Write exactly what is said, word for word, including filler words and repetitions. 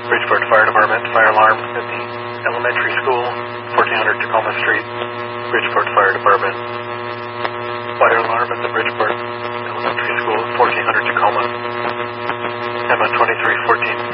Bridgeport Fire Department, fire alarm at the elementary school, fourteen hundred Tacoma Street. Bridgeport Fire Department, fire alarm at the Bridgeport Elementary School, fourteen hundred Tacoma. M one twenty-three fourteen.